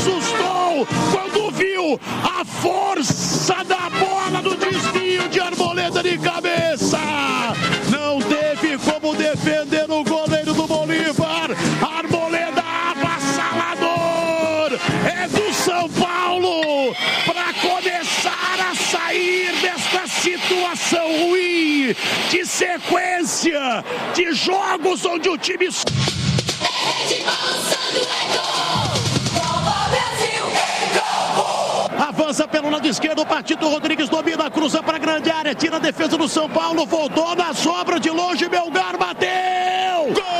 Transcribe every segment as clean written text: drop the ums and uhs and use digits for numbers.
assustou quando viu a força da bola no desvio de Arboleda de cabeça. Não teve como defender o goleiro do Bolívar. Arboleda avassalador. É do São Paulo para começar a sair desta situação ruim de sequência de jogos onde o time... Avança pelo lado esquerdo, o Partido Rodrigues domina, cruza para a grande área, tira a defesa do São Paulo, voltou na sobra de longe, Melgar bateu! Gol!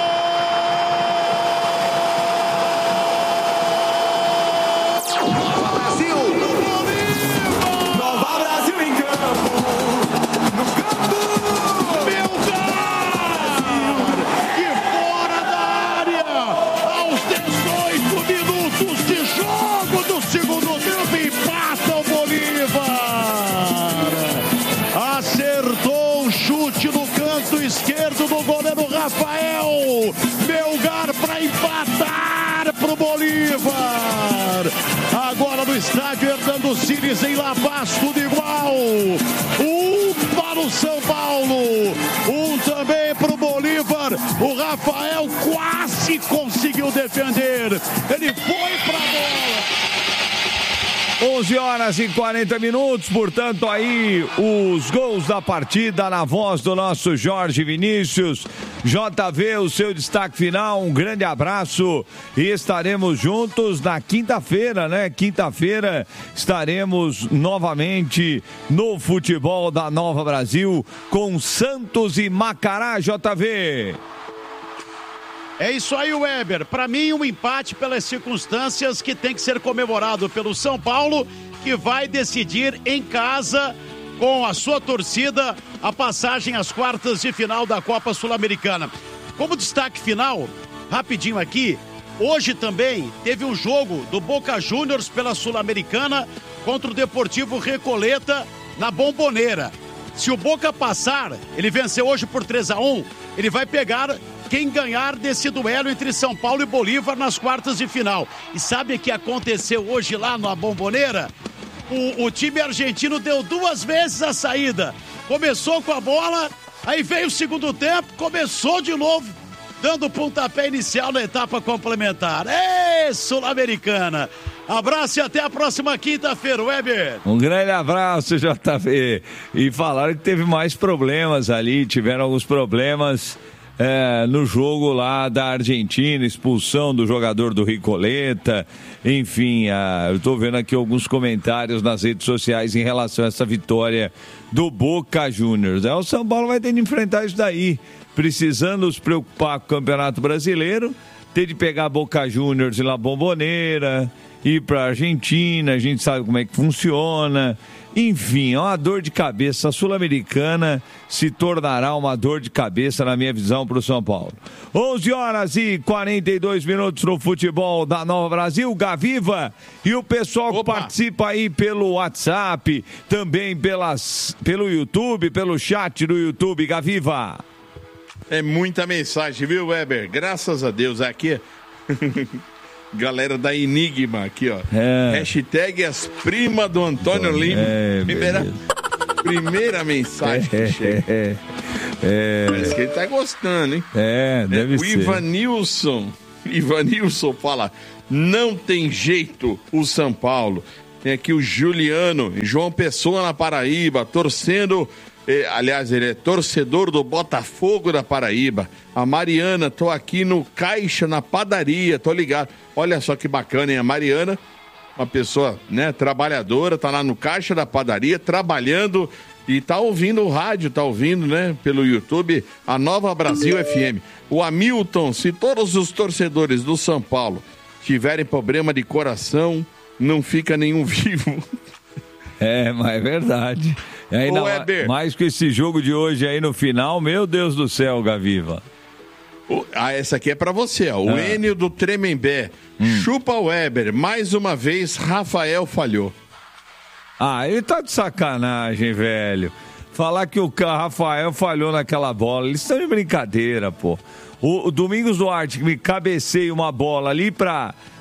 Brasil! Nova Brasil em campo! No campo! Melgar! E fora da área! Aos 18 minutos de jogo do segundo tempo, empata o Bolívar! Acertou o chute no canto esquerdo do goleiro Rafael! Melgar para empatar pro Bolívar! Agora no estádio Hernando Siles em La Paz, tudo igual! Um para o São Paulo, um também pro Bolívar. O Rafael quase conseguiu defender. Ele foi pra bola. 11h40, portanto aí os gols da partida na voz do nosso Jorge Vinícius. JV, o seu destaque final, um grande abraço e estaremos juntos na quinta-feira, né? Quinta-feira estaremos novamente no futebol da Nova Brasil com Santos e Macará, JV. É isso aí, Weber. Para mim, um empate pelas circunstâncias que tem que ser comemorado pelo São Paulo, que vai decidir em casa, com a sua torcida, a passagem às quartas de final da Copa Sul-Americana. Como destaque final, rapidinho aqui, hoje também teve um jogo do Boca Juniors pela Sul-Americana contra o Deportivo Recoleta na Bombonera. Se o Boca passar, ele venceu hoje por 3-1, ele vai pegar quem ganhar desse duelo entre São Paulo e Bolívar nas quartas de final. E sabe o que aconteceu hoje lá na Bombonera? O time argentino deu 2 vezes a saída. Começou com a bola, aí veio o segundo tempo, começou de novo, dando o pontapé inicial na etapa complementar. Sul-Americana! Abraço e até a próxima quinta-feira, Weber. Um grande abraço, JV. E falaram que teve mais problemas ali, tiveram alguns problemas no jogo lá da Argentina, expulsão do jogador do Recoleta, enfim, eu tô vendo aqui alguns comentários nas redes sociais em relação a essa vitória do Boca Juniors. O São Paulo vai ter de enfrentar isso daí, precisando se preocupar com o Campeonato Brasileiro, ter de pegar Boca Juniors e La Bombonera, ir pra Argentina, a gente sabe como é que funciona. Enfim, é uma dor de cabeça. A Sul-Americana se tornará uma dor de cabeça, na minha visão, para o São Paulo. 11h42 no futebol da Nova Brasil. Gaviva e o pessoal que participa aí pelo WhatsApp, também pelo YouTube, pelo chat do YouTube. Gaviva. É muita mensagem, viu, Weber? Graças a Deus. Aqui... Galera da Enigma aqui, ó. Hashtag as primas do Antônio Lima. Primeira mensagem que chega. Parece que ele tá gostando, hein? Deve ser. O Ivanilson fala, não tem jeito o São Paulo. Tem aqui o Juliano, João Pessoa na Paraíba, torcendo... aliás, ele é torcedor do Botafogo da Paraíba. A Mariana, tô aqui no caixa, na padaria, tô ligado. Olha só que bacana, hein? A Mariana, uma pessoa, né, trabalhadora, tá lá no caixa da padaria, trabalhando e tá ouvindo o rádio, tá ouvindo, né, pelo YouTube, a Nova Brasil FM. O Hamilton, se todos os torcedores do São Paulo tiverem problema de coração, não fica nenhum vivo. Mas é verdade. Ainda mais com esse jogo de hoje aí no final, meu Deus do céu, Gaviva. Essa aqui é pra você, ó. O Enio do Tremembé. Chupa Weber. Mais uma vez, Rafael falhou. Ele tá de sacanagem, velho. Falar que o Rafael falhou naquela bola. Eles estão de brincadeira, pô. O Domingos Duarte que me cabeceia uma bola ali pra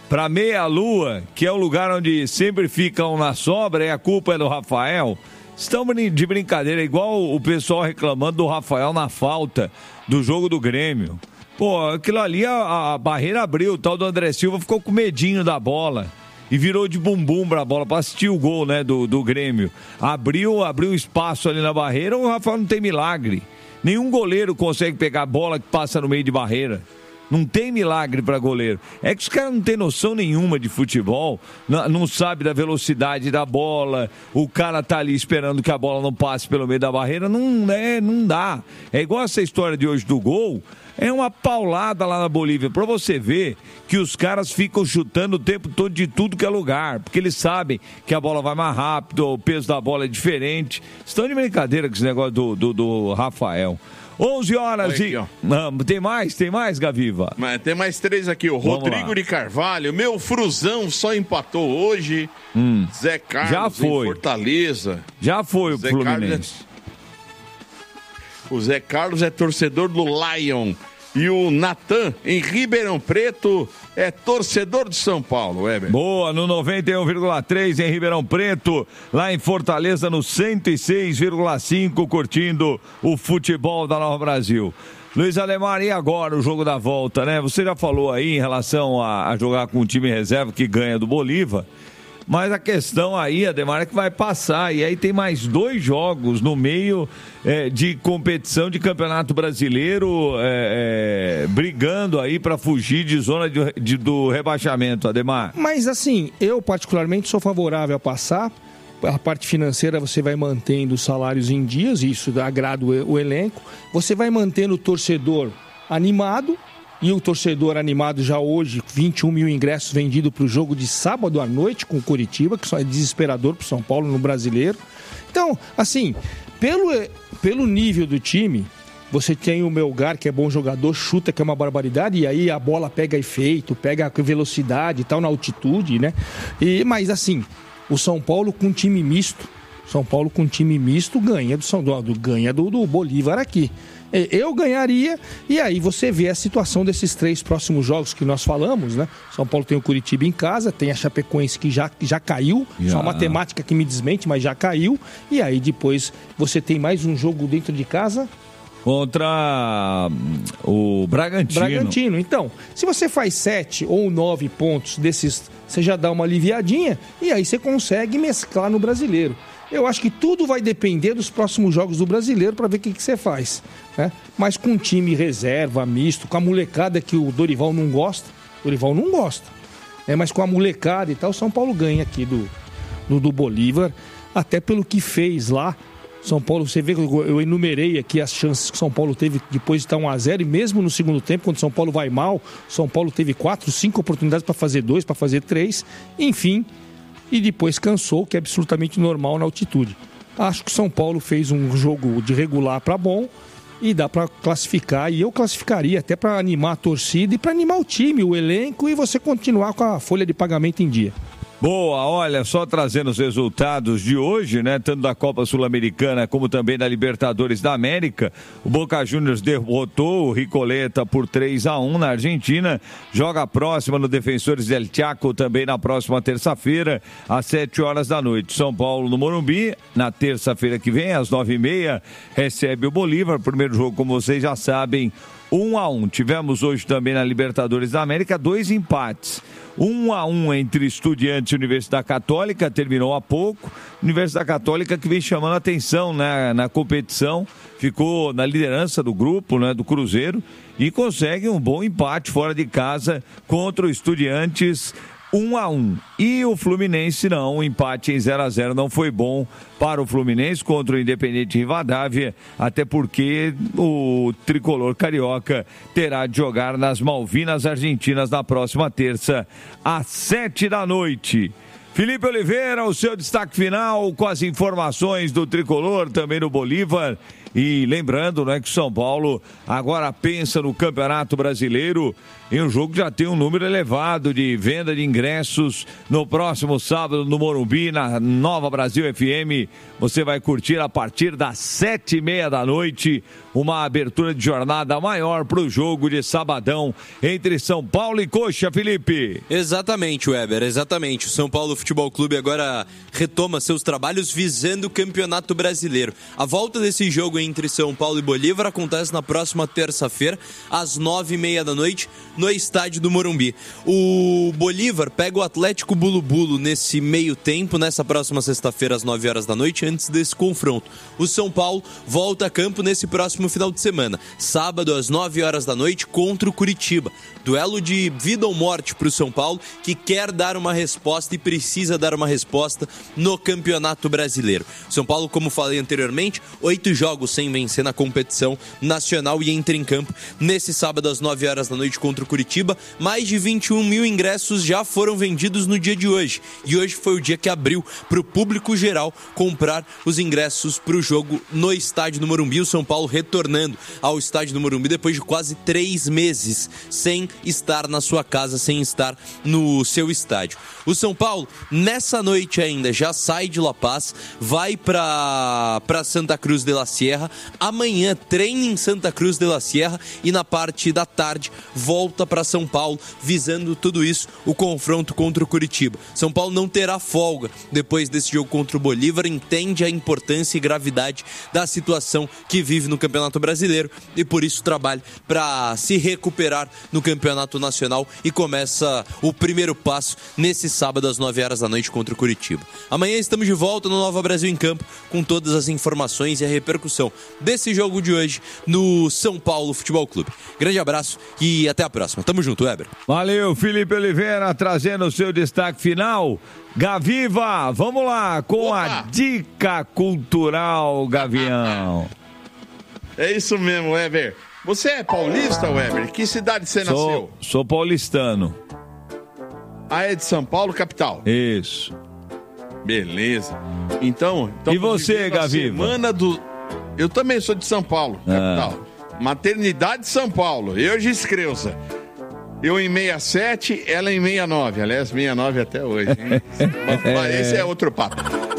para meia-lua, que é o lugar onde sempre ficam na sobra, e a culpa é do Rafael. Estão de brincadeira, igual o pessoal reclamando do Rafael na falta do jogo do Grêmio. Pô, aquilo ali, a barreira abriu, o tal do André Silva ficou com medinho da bola e virou de bumbum pra bola, pra assistir o gol, né, do Grêmio. Abriu espaço ali na barreira, o Rafael não tem milagre. Nenhum goleiro consegue pegar a bola que passa no meio de barreira. Não tem milagre para goleiro. É que os caras não têm noção nenhuma de futebol, não sabe da velocidade da bola, o cara tá ali esperando que a bola não passe pelo meio da barreira, não dá. É igual essa história de hoje do gol, é uma paulada lá na Bolívia, para você ver que os caras ficam chutando o tempo todo de tudo que é lugar, porque eles sabem que a bola vai mais rápido, o peso da bola é diferente. Estão de brincadeira com esse negócio do Rafael. 11 horas aqui, e... Tem mais, Gaviva? Mas tem mais 3 aqui. O Rodrigo de Carvalho. Meu Fruzão só empatou hoje. Zé Carlos já foi. Em Fortaleza. Já foi o Fluminense. O Zé Carlos é torcedor do Lion. E o Natan, em Ribeirão Preto, é torcedor de São Paulo, Weber. Boa, no 91,3 em Ribeirão Preto, lá em Fortaleza no 106,5, curtindo o futebol da Nova Brasil. Luiz Ademar, e agora o jogo da volta, né? Você já falou aí em relação a jogar com o time reserva que ganha do Bolívar. Mas a questão aí, Ademar, é que vai passar. E aí tem mais 2 jogos no meio de competição de Campeonato Brasileiro, brigando aí para fugir de zona do rebaixamento, Ademar. Mas assim, eu particularmente sou favorável a passar. A parte financeira você vai mantendo os salários em dias, isso agrada o elenco. Você vai mantendo o torcedor animado. E o torcedor animado já hoje, 21 mil ingressos vendidos para o jogo de sábado à noite com o Coritiba, que só é desesperador para o São Paulo no Brasileiro. Então, assim, pelo nível do time, você tem o Melgar, que é bom jogador, chuta, que é uma barbaridade, e aí a bola pega efeito, pega velocidade e tal, na altitude, né? Mas assim, o São Paulo com time misto, ganha do Bolívar aqui. Eu ganharia, e aí você vê a situação desses 3 próximos jogos que nós falamos, né? São Paulo tem o Coritiba em casa, tem a Chapecoense que já caiu, só a matemática que me desmente, mas já caiu, e aí depois você tem mais um jogo dentro de casa contra o Bragantino. Então, se você faz 7 ou 9 pontos desses, você já dá uma aliviadinha, e aí você consegue mesclar no Brasileiro. Eu acho que tudo vai depender dos próximos jogos do Brasileiro para ver o que você faz, né? Mas com um time reserva, misto, com a molecada que o Dorival não gosta, mas com a molecada e tal, o São Paulo ganha aqui do Bolívar, até pelo que fez lá. São Paulo, você vê que eu enumerei aqui as chances que o São Paulo teve depois de estar 1-0, e mesmo no segundo tempo, quando o São Paulo vai mal, o São Paulo teve 4, 5 oportunidades para fazer 2, para fazer 3, enfim, e depois cansou, que é absolutamente normal na altitude. Acho que o São Paulo fez um jogo de regular para bom e dá para classificar, e eu classificaria até para animar a torcida e para animar o time, o elenco, e você continuar com a folha de pagamento em dia. Boa, olha, só trazendo os resultados de hoje, né, tanto da Copa Sul-Americana como também da Libertadores da América. O Boca Juniors derrotou o Recoleta por 3-1 na Argentina, joga a próxima no Defensores del Chaco também na próxima terça-feira, às 7 horas da noite. São Paulo no Morumbi, na terça-feira que vem, às 9h30, recebe o Bolívar. Primeiro jogo, como vocês já sabem, 1-1. Tivemos hoje também na Libertadores da América 2 empates. 1-1 entre Estudiantes e Universidade Católica, terminou há pouco. Universidade Católica que vem chamando a atenção, né, na competição, ficou na liderança do grupo, né, do Cruzeiro, e consegue um bom empate fora de casa contra o Estudiantes. 1-1. E o Fluminense não, o empate em 0-0 não foi bom para o Fluminense contra o Independente Rivadavia, até porque o tricolor carioca terá de jogar nas Malvinas Argentinas na próxima terça, às 7 da noite. Felipe Oliveira, o seu destaque final com as informações do tricolor, também do Bolívar. E lembrando, né, que o São Paulo agora pensa no Campeonato Brasileiro em um jogo que já tem um número elevado de venda de ingressos. No próximo sábado no Morumbi, na Nova Brasil FM, você vai curtir a partir das 7h30 da noite, uma abertura de jornada maior para o jogo de sabadão entre São Paulo e Coxa, Felipe. Exatamente, Weber, exatamente. O São Paulo Futebol Clube agora retoma seus trabalhos visando o Campeonato Brasileiro. A volta desse jogo entre São Paulo e Bolívar acontece na próxima terça-feira, às 9h30 da noite, no estádio do Morumbi. O Bolívar pega o Atlético Bulu-Bulu nesse meio tempo, nessa próxima sexta-feira, às 9 horas da noite, antes desse confronto. O São Paulo volta a campo nesse próximo final de semana, sábado, às 9 horas da noite, contra o Curitiba. Duelo de vida ou morte para o São Paulo, que quer dar uma resposta e precisa dar uma resposta no Campeonato Brasileiro. São Paulo, como falei anteriormente, 8 jogos sem vencer na competição nacional e entra em campo nesse sábado às 9 horas da noite contra o Curitiba. Mais de 21 mil ingressos já foram vendidos no dia de hoje. E hoje foi o dia que abriu para o público geral comprar os ingressos para o jogo no estádio do Morumbi. O São Paulo retornando ao estádio do Morumbi depois de quase 3 meses sem estar na sua casa, sem estar no seu estádio. O São Paulo, nessa noite ainda, já sai de La Paz, vai para Santa Cruz de la Sierra. Amanhã treina em Santa Cruz de la Sierra e na parte da tarde volta para São Paulo, visando tudo isso, o confronto contra o Curitiba. São Paulo não terá folga depois desse jogo contra o Bolívar, entende a importância e gravidade da situação que vive no Campeonato Brasileiro e por isso trabalha para se recuperar no Campeonato Nacional e começa o primeiro passo nesse sábado às 9 horas da noite contra o Curitiba. Amanhã estamos de volta no Nova Brasil em Campo com todas as informações e a repercussão desse jogo de hoje no São Paulo Futebol Clube. Grande abraço e até a próxima. Tamo junto, Weber. Valeu, Felipe Oliveira, trazendo o seu destaque final. Gaviva, vamos lá com a dica cultural, Gavião. É isso mesmo, Weber. Você é paulista, Weber? Que cidade você nasceu? Sou paulistano. Ah, é de São Paulo, capital? Isso. Beleza. Então e você, Gaviva? Semana do... Eu também sou de São Paulo, capital. Maternidade de São Paulo. Eu, Gis Creuza. Eu em 67, ela em 69. Aliás, 69 até hoje, hein? Mas esse é outro papo.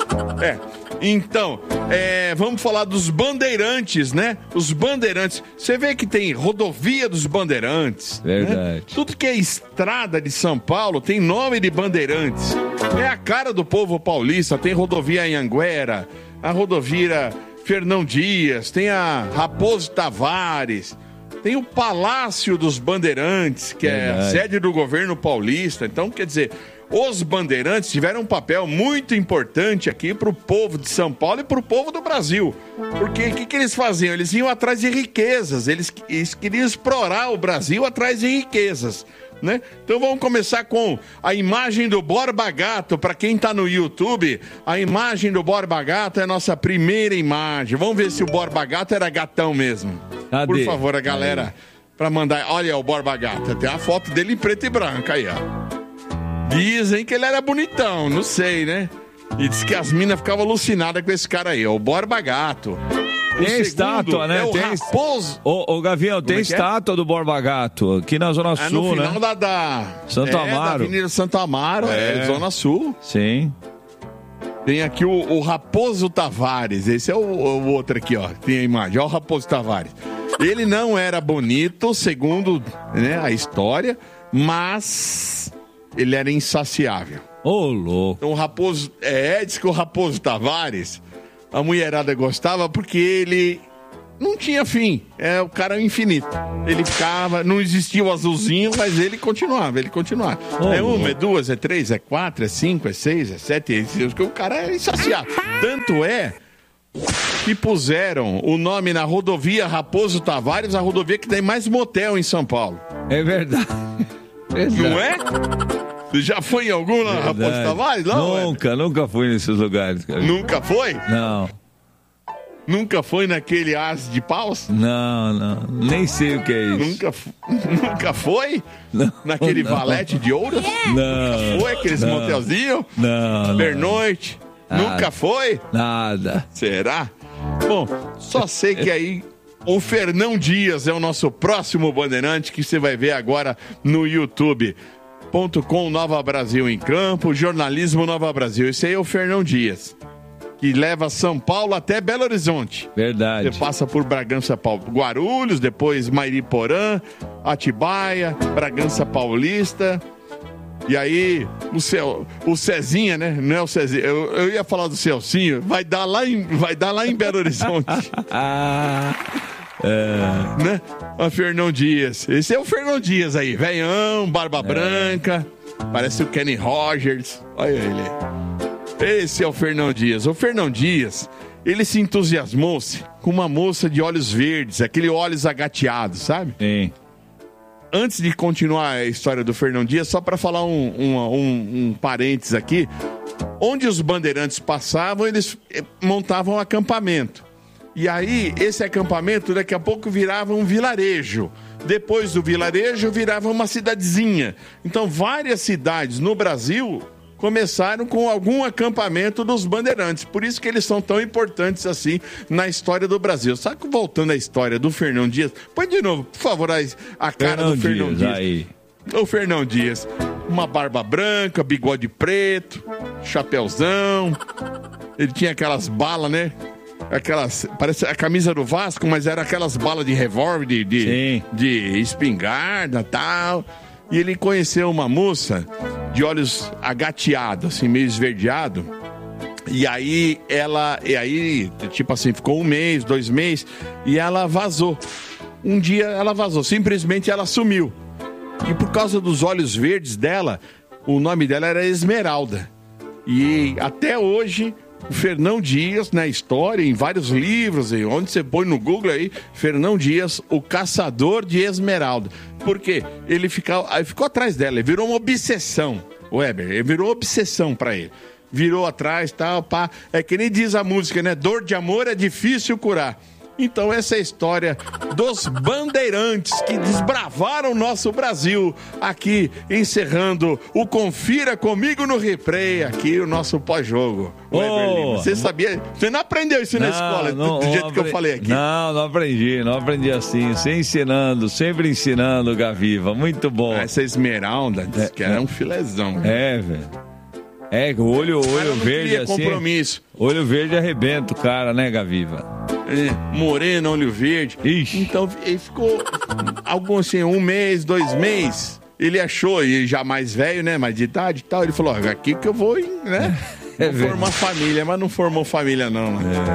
Então, vamos falar dos bandeirantes, né? Os bandeirantes. Você vê que tem rodovia dos bandeirantes. Verdade. Né? Tudo que é estrada de São Paulo tem nome de bandeirantes. É a cara do povo paulista. Tem rodovia Anhanguera, a rodovia Fernão Dias, tem a Raposo Tavares, tem o Palácio dos Bandeirantes, que é a sede do governo paulista. Então, quer dizer, os bandeirantes tiveram um papel muito importante aqui para o povo de São Paulo e para o povo do Brasil. Porque o que eles faziam? Eles iam atrás de riquezas, eles queriam explorar o Brasil atrás de riquezas, né? Então vamos começar com a imagem do Borba Gato. Para quem está no YouTube, a imagem do Borba Gato é a nossa primeira imagem. Vamos ver se o Borba Gato era gatão mesmo. Cadê? Por favor, a galera, para mandar. Olha o Borba Gato, tem a foto dele em preto e branco aí, ó. Dizem que ele era bonitão, não sei, né? E diz que as minas ficavam alucinadas com esse cara aí, ó, o Borba Gato. Tem estátua, né? É o tem Raposo. Ô, Gavião, tem estátua do Borba Gato aqui na Zona Sul, no né? final da Santo Amaro. Da Avenida Santo Amaro, Zona Sul. Sim. Tem aqui o Raposo Tavares. Esse é o outro aqui, ó. Tem a imagem. Olha o Raposo Tavares. Ele não era bonito, segundo, né, a história, mas ele era insaciável. Ô, louco. Então o Raposo... diz que o Raposo Tavares, a mulherada gostava porque ele não tinha fim. O cara infinito. Ele ficava... Não existia o azulzinho, mas ele continuava. É uma, é duas, é três, é quatro, é cinco, é seis, é sete. O cara é insaciável. Tanto é que puseram o nome na rodovia Raposo Tavares, a rodovia que tem mais motel em São Paulo. É verdade. Não é? Você já foi em algum na Raposo Tavares? Não, nunca fui nesses lugares, cara. Nunca foi? Não. Nunca foi naquele As de Paus? Não. Nem sei o que é isso. Nunca foi? Não, naquele valete de ouro? Não. Foi aqueles motelzinhos? Não. Pernoite? Nunca foi? Nada. Será? Bom, só sei que aí O Fernão Dias é o nosso próximo bandeirante que você vai ver agora no YouTube.com Nova Brasil em Campo, Jornalismo Nova Brasil. Esse aí é o Fernão Dias, que leva São Paulo até Belo Horizonte. Verdade. Você passa por Bragança, Guarulhos, depois Mairiporã, Atibaia, Bragança Paulista. E aí, o Cezinha, né? Não é o Cezinha. Eu ia falar do Celcinho. Vai dar lá em Belo Horizonte. Né? O Fernão Dias. Esse é o Fernão Dias aí. Velhão, barba branca. Parece o Kenny Rogers. Olha ele. Esse é o Fernão Dias. O Fernão Dias, ele se entusiasmou-se com uma moça de olhos verdes, aquele olhos agateados, sabe? Sim. Antes de continuar a história do Fernão Dias, só para falar um parênteses aqui, onde os bandeirantes passavam, eles montavam um acampamento. E aí, esse acampamento, daqui a pouco, virava um vilarejo. Depois do vilarejo, virava uma cidadezinha. Então, várias cidades no Brasil começaram com algum acampamento dos bandeirantes. Por isso que eles são tão importantes assim na história do Brasil. Só que voltando à história do Fernão Dias, põe de novo, por favor, a cara do Fernão Dias. Aí. O Fernão Dias, uma barba branca, bigode preto, chapéuzão. Ele tinha aquelas balas, né? Parece a camisa do Vasco, mas era aquelas balas de revólver, de espingarda e tal. E ele conheceu uma moça de olhos agateados, assim, meio esverdeado. E aí tipo assim, ficou 1 mês, 2 meses, e ela vazou. Um dia ela vazou, simplesmente ela sumiu. E por causa dos olhos verdes dela, o nome dela era Esmeralda. E até hoje, o Fernão Dias, na história, em vários livros, onde você põe no Google aí, Fernão Dias, o caçador de Esmeralda. Por quê? Ele ficou atrás dela, ele virou uma obsessão, Weber, ele virou obsessão pra ele. Virou atrás, tal, pá. É que nem diz a música, né? Dor de amor é difícil curar. Então essa é a história dos bandeirantes que desbravaram o nosso Brasil, aqui encerrando o Confira Comigo no Replay, aqui o nosso pós-jogo. Você sabia? Você não aprendeu isso na escola, do jeito que eu falei aqui? Não aprendi assim, sempre ensinando, Gaviva, muito bom. Essa Esmeralda, disse que era um filezão. Velho. O olho verde assim. Compromisso. Olho verde arrebenta o cara, né, Gaviva? Moreno, olho verde. Ixi. Então ele ficou algo assim, 1 mês, 2 meses. Ele achou, e já mais velho, né? Mais de idade e tal. Ele falou: aqui que eu vou, né? Vou formar família, mas não formou família, não.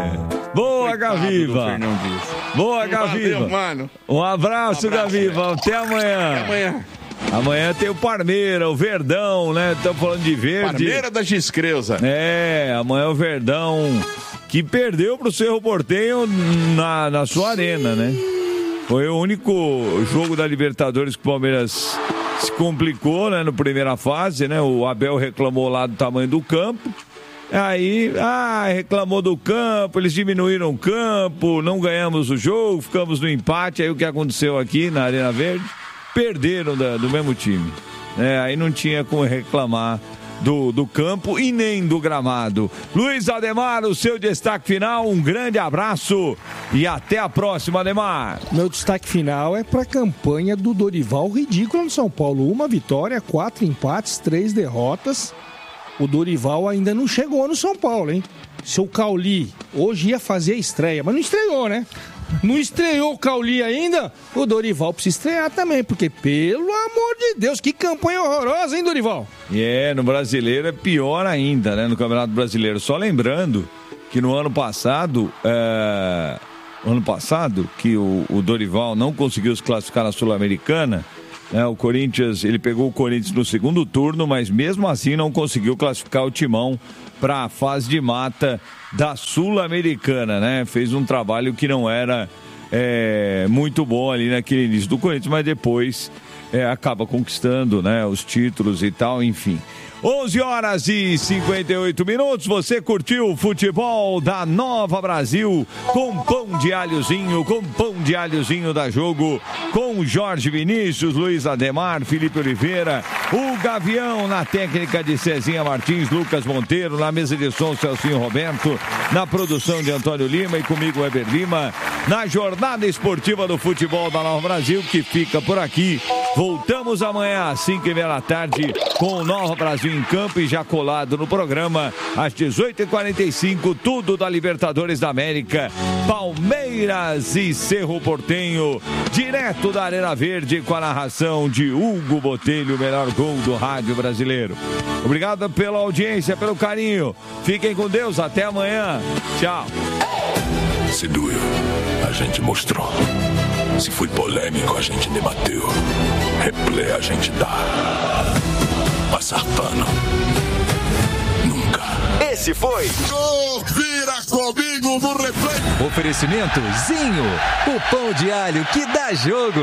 Boa, Gaviva! Boa, Gaviva! Valeu, mano. Um abraço, Gaviva. Até amanhã. Até amanhã. Amanhã tem o Parmeira, o Verdão, né? Estamos falando de verde. Parmeira da Giscreuza. Amanhã o Verdão, que perdeu pro Cerro Porteño na sua arena, né? Foi o único jogo da Libertadores que o Palmeiras se complicou, né? Na primeira fase, né? O Abel reclamou lá do tamanho do campo. Aí, reclamou do campo, eles diminuíram o campo, não ganhamos o jogo, ficamos no empate. Aí o que aconteceu aqui na Arena Verde? Perderam do mesmo time. Aí não tinha como reclamar do campo e nem do gramado. Luiz Ademar, o seu destaque final, um grande abraço e até a próxima, Ademar. Meu destaque final é para a campanha do Dorival ridícula no São Paulo. 1 vitória, 4 empates, 3 derrotas. O Dorival ainda não chegou no São Paulo, hein? Seu Cauli hoje ia fazer a estreia, mas não estreou, né? Não estreou o Cauli ainda? O Dorival precisa estrear também, porque, pelo amor de Deus, que campanha horrorosa, hein, Dorival? No Brasileiro é pior ainda, né, no Campeonato Brasileiro. Só lembrando que no ano passado, que o Dorival não conseguiu se classificar na Sul-Americana, o Corinthians, ele pegou o Corinthians no segundo turno, mas mesmo assim não conseguiu classificar o Timão para a fase de mata da Sul-Americana, né? Fez um trabalho que não era muito bom ali naquele início do Corinthians, mas depois acaba conquistando, né, os títulos e tal, enfim. 11h58, você curtiu o futebol da Nova Brasil com pão de alhozinho da Jogo, com Jorge Vinícius, Luiz Ademar, Felipe Oliveira, o Gavião na técnica de Cezinha Martins, Lucas Monteiro, na mesa de som Celcinho Roberto, na produção de Antônio Lima e comigo Weber Lima, na jornada esportiva do futebol da Nova Brasil, que fica por aqui. Voltamos amanhã às 5h30 com o Nova Brasil em campo e já colado no programa às 18h45, tudo da Libertadores da América, Palmeiras e Cerro Porteño, direto da Arena Verde com a narração de Hugo Botelho, o melhor gol do rádio brasileiro. Obrigado pela audiência, pelo carinho. Fiquem com Deus, até amanhã. Tchau. Se doeu, a gente mostrou. Se foi polêmico, a gente debateu. Replay a gente dá. Passar pano. Nunca. Esse foi Vira comigo no replay. Oferecimento Zinho, o pão de alho que dá jogo.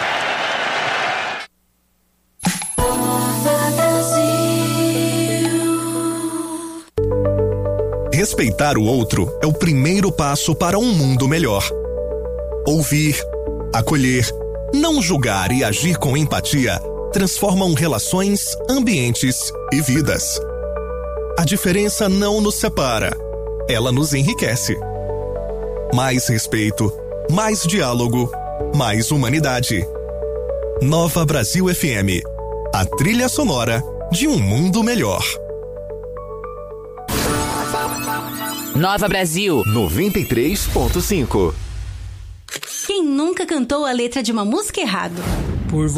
Respeitar o outro é o primeiro passo para um mundo melhor. Ouvir, acolher, não julgar e agir com empatia transformam relações, ambientes e vidas. A diferença não nos separa, ela nos enriquece. Mais respeito, mais diálogo, mais humanidade. Nova Brasil FM, a trilha sonora de um mundo melhor. Nova Brasil 93.5. Quem nunca cantou a letra de uma música errado? Por